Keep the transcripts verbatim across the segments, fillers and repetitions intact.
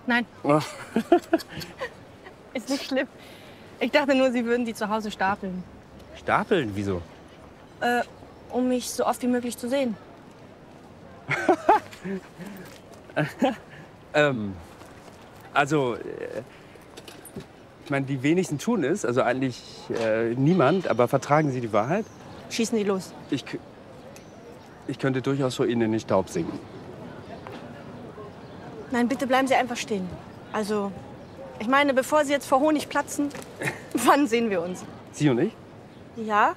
Nein. Oh. Ist nicht schlimm. Ich dachte nur, Sie würden die zu Hause stapeln. Stapeln? Wieso? Äh, um mich so oft wie möglich zu sehen. ähm, also, äh, ich meine, die wenigsten tun es, also eigentlich äh, niemand, aber vertragen Sie die Wahrheit? Schießen Sie los. Ich, ich könnte durchaus vor Ihnen in den Staub sinken. Nein, bitte bleiben Sie einfach stehen. Also, ich meine, bevor Sie jetzt vor Honig platzen, wann sehen wir uns? Sie und ich? Ja?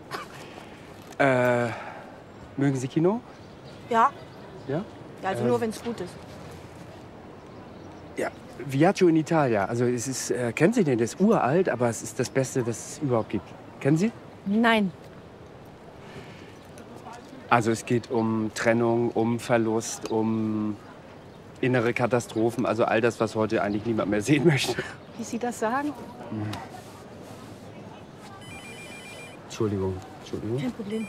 Äh, mögen Sie Kino? Ja. Ja? Ja, also äh, nur, wenn es gut ist. Ja, Viaggio in Italia. Also es ist, äh, kennen Sie den? Der ist uralt, aber es ist das Beste, das es überhaupt gibt. Kennen Sie? Nein. Also es geht um Trennung, um Verlust, um innere Katastrophen. Also all das, was heute eigentlich niemand mehr sehen möchte. Wie Sie das sagen? Entschuldigung, Entschuldigung. Kein Problem.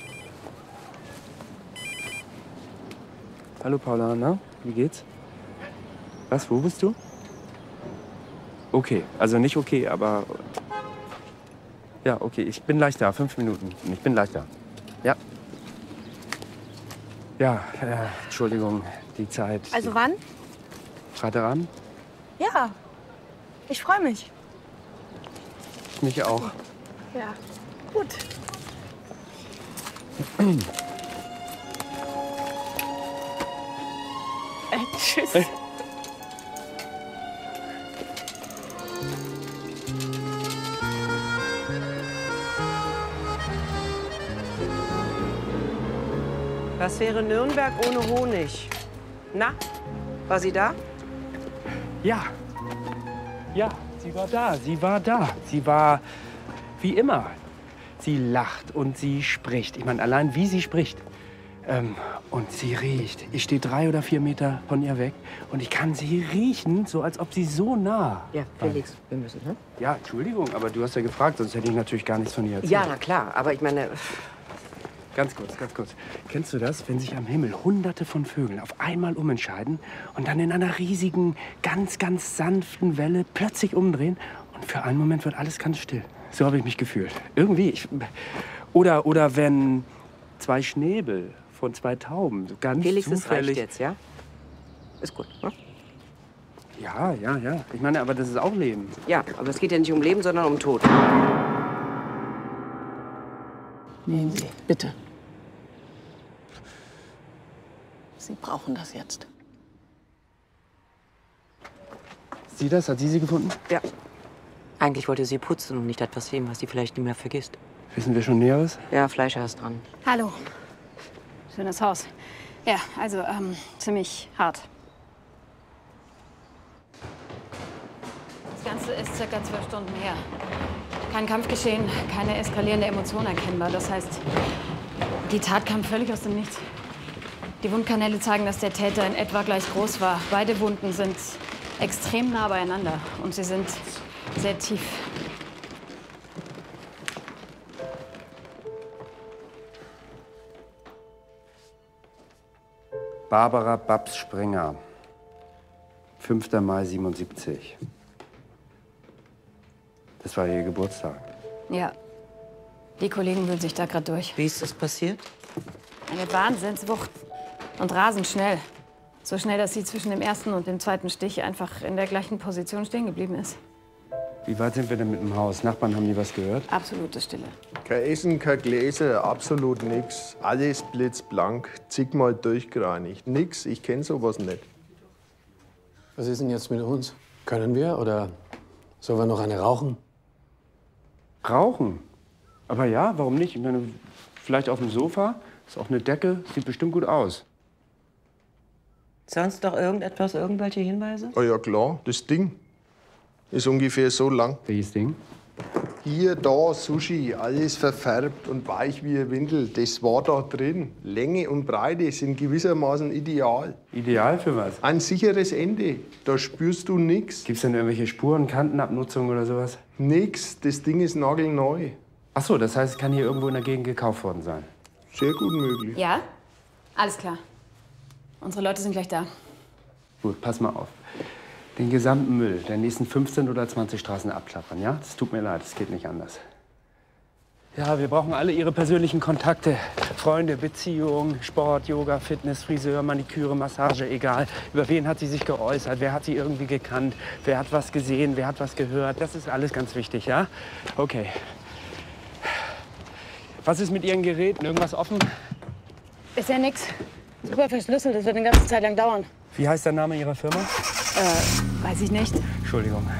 Hallo Paula, na? Wie geht's? Was, wo bist du? Okay, also nicht okay, aber... Ja, okay, ich bin gleich da, fünf Minuten. Ich bin gleich da. Ja. Ja, äh, Entschuldigung, die Zeit. Also wann? Freitagabend? Ja. Ich freue mich. Ich mich auch. Ja. Gut. äh, tschüss. Hey. Was wäre Nürnberg ohne Honig? Na, war sie da? Ja. Ja, sie war da. Sie war da. Sie war wie immer. Sie lacht und sie spricht. Ich meine, allein wie sie spricht. Ähm, und sie riecht. Ich stehe drei oder vier Meter von ihr weg und ich kann sie riechen, so als ob sie so nah. Ja, Felix, wir müssen, ne? Ja, Entschuldigung, aber du hast ja gefragt, sonst hätte ich natürlich gar nichts von ihr erzählt. Ja, na klar, aber ich meine... Ganz kurz, ganz kurz. Kennst du das, wenn sich am Himmel hunderte von Vögeln auf einmal umentscheiden und dann in einer riesigen, ganz, ganz sanften Welle plötzlich umdrehen und für einen Moment wird alles ganz still? So habe ich mich gefühlt. Irgendwie. Ich, oder, oder wenn zwei Schnäbel von zwei Tauben so ganz Felix, das zufällig... reicht jetzt, ja? Ist gut, ne? Ja, ja, ja. Ich meine, aber das ist auch Leben. Ja, aber es geht ja nicht um Leben, sondern um Tod. Nehmen Sie, bitte. Sie brauchen das jetzt. Sie das? Hat sie sie gefunden? Ja. Eigentlich wollte sie putzen und nicht etwas sehen, was sie vielleicht nie mehr vergisst. Wissen wir schon Näheres? Ja, Fleischer ist dran. Hallo. Schönes Haus. Ja, also ähm, ziemlich hart. Das Ganze ist circa zwölf Stunden her. Kein Kampfgeschehen, keine eskalierende Emotion erkennbar. Das heißt, die Tat kam völlig aus dem Nichts. Die Wundkanäle zeigen, dass der Täter in etwa gleich groß war. Beide Wunden sind extrem nah beieinander und sie sind sehr tief. Barbara Babs-Sprenger, fünfter Mai siebenundsiebzig. Das war ihr Geburtstag. Ja, die Kollegen wühlen sich da gerade durch. Wie ist das passiert? Eine Wahnsinnswucht und rasend schnell. So schnell, dass sie zwischen dem ersten und dem zweiten Stich einfach in der gleichen Position stehen geblieben ist. Wie weit sind wir denn mit dem Haus? Nachbarn, haben die was gehört? Absolute Stille. Kein Essen, kein Gläser, absolut nix. Alles blitzblank, zigmal durchgereinigt. Nix, ich kenn sowas nicht. Was ist denn jetzt mit uns? Können wir oder sollen wir noch eine rauchen? Rauchen? Aber ja, warum nicht? Ich meine, vielleicht auf dem Sofa. Ist auch eine Decke, sieht bestimmt gut aus. Sonst noch irgendetwas, irgendwelche Hinweise? Ah ja klar, das Ding ist ungefähr so lang. Welches Ding? Hier, da, Sushi, alles verfärbt und weich wie ein Windel. Das war da drin. Länge und Breite sind gewissermaßen ideal. Ideal für was? Ein sicheres Ende. Da spürst du nix. Gibt's denn irgendwelche Spuren, Kantenabnutzung oder sowas? Nix. Das Ding ist nagelneu. Ach so, das heißt, es kann hier irgendwo in der Gegend gekauft worden sein. Sehr gut möglich. Ja? Alles klar. Unsere Leute sind gleich da. Gut, pass mal auf. Den gesamten Müll der nächsten fünfzehn oder zwanzig Straßen abklappern, ja? Das tut mir leid, es geht nicht anders. Ja, wir brauchen alle Ihre persönlichen Kontakte. Freunde, Beziehungen, Sport, Yoga, Fitness, Friseur, Maniküre, Massage, egal. Über wen hat sie sich geäußert? Wer hat sie irgendwie gekannt? Wer hat was gesehen? Wer hat was gehört? Das ist alles ganz wichtig, ja? Okay. Was ist mit Ihren Geräten? Irgendwas offen? Ist ja nix. Super verschlüsselt, das wird eine ganze Zeit lang dauern. Wie heißt der Name Ihrer Firma? Äh, weiß ich nicht. Entschuldigung.